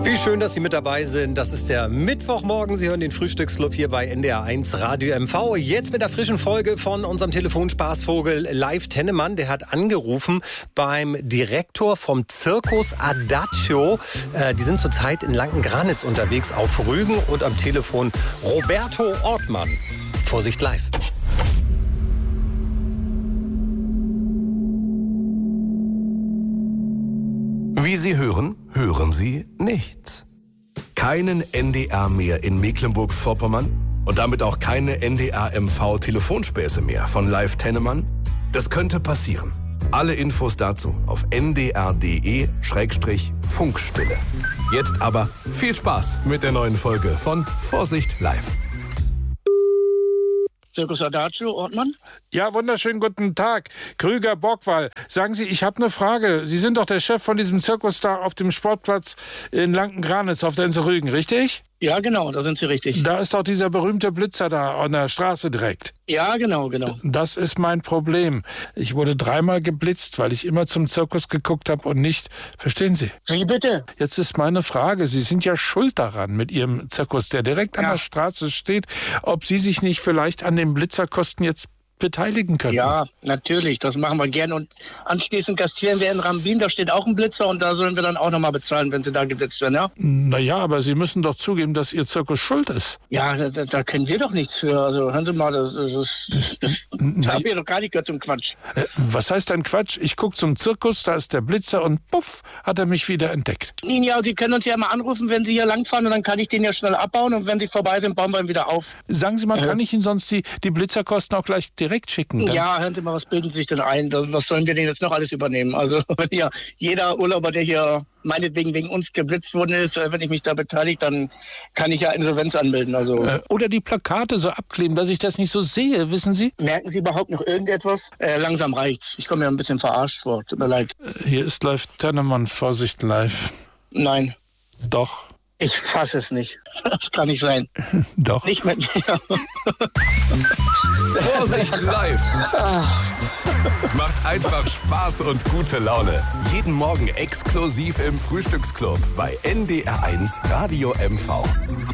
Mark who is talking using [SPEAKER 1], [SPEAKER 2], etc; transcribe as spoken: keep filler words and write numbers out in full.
[SPEAKER 1] Wie schön, dass Sie mit dabei sind. Das ist der Mittwochmorgen. Sie hören den Frühstücksclub hier bei N D R eins Radio M V. Jetzt mit der frischen Folge von unserem Telefonspaßvogel Live Tennemann. Der hat angerufen beim Direktor vom Circus Adagio. Äh, die sind zurzeit in Lanken-Granitz unterwegs auf Rügen und am Telefon Roberto Ortmann. Vorsicht live.
[SPEAKER 2] Wie Sie hören, hören Sie nichts. Keinen N D R mehr in Mecklenburg-Vorpommern und damit auch keine N D R M V-Telefonspäße mehr von Live Tennemann? Das könnte passieren. Alle Infos dazu auf n d r punkt d e Schrägstrich Funkstille. Jetzt aber viel Spaß mit der neuen Folge von Vorsicht Live.
[SPEAKER 3] Circus Adagio, Ortmann?
[SPEAKER 4] Ja, wunderschönen guten Tag. Krüger Borgwall. Sagen Sie, ich habe eine Frage. Sie sind doch der Chef von diesem Zirkus da auf dem Sportplatz in Lanken-Granitz auf der Insel Rügen, richtig?
[SPEAKER 3] Ja, genau, da sind Sie richtig.
[SPEAKER 4] Da ist doch dieser berühmte Blitzer da an der Straße direkt.
[SPEAKER 3] Ja, genau, genau.
[SPEAKER 4] Das ist mein Problem. Ich wurde dreimal geblitzt, weil ich immer zum Zirkus geguckt habe und nicht. Verstehen Sie?
[SPEAKER 3] Wie bitte?
[SPEAKER 4] Jetzt ist meine Frage, Sie sind ja schuld daran mit Ihrem Zirkus, der direkt
[SPEAKER 3] Ja.
[SPEAKER 4] an der Straße steht, ob Sie sich nicht vielleicht an den Blitzerkosten jetzt beteiligen können.
[SPEAKER 3] Ja, natürlich, das machen wir gerne. Und anschließend gastieren wir in Rambin, da steht auch ein Blitzer und da sollen wir dann auch nochmal bezahlen, wenn Sie da geblitzt werden, ja?
[SPEAKER 4] Naja, aber Sie müssen doch zugeben, dass Ihr Zirkus schuld ist.
[SPEAKER 3] Ja, da, da, da können wir doch nichts für. Also hören Sie mal, das, das, das, das, das haben wir doch gar nicht gehört zum Quatsch.
[SPEAKER 4] Äh, was heißt denn Quatsch? Ich gucke zum Zirkus, da ist der Blitzer und puff, hat er mich wieder entdeckt.
[SPEAKER 3] Ja, Sie können uns ja mal anrufen, wenn Sie hier langfahren und dann kann ich den ja schnell abbauen und wenn Sie vorbei sind, bauen wir ihn wieder auf.
[SPEAKER 4] Sagen Sie mal,
[SPEAKER 3] Äh.
[SPEAKER 4] kann ich Ihnen sonst die, die Blitzerkosten auch gleich direkt schicken? Dann
[SPEAKER 3] Ja, hören Sie mal, was bilden Sie sich denn ein? Was sollen wir denn jetzt noch alles übernehmen? Also wenn ja jeder Urlauber, der hier meinetwegen wegen uns geblitzt worden ist, wenn ich mich da beteilige, dann kann ich ja Insolvenz anmelden. Also
[SPEAKER 4] Äh, oder die Plakate so abkleben, dass ich das nicht so sehe, wissen Sie?
[SPEAKER 3] merken Sie überhaupt noch irgendetwas? Äh, langsam reicht's. Ich komme mir ein bisschen verarscht vor. Tut mir leid.
[SPEAKER 4] Äh, Hier ist Live Tennemann, Vorsicht live.
[SPEAKER 3] Nein,
[SPEAKER 4] Doch,
[SPEAKER 3] ich fasse es nicht. Das kann nicht sein.
[SPEAKER 4] doch.
[SPEAKER 3] Nicht mit mir.
[SPEAKER 2] Vorsicht Live! Macht einfach Spaß und gute Laune. Jeden Morgen exklusiv im Frühstücksclub bei N D R eins Radio M V.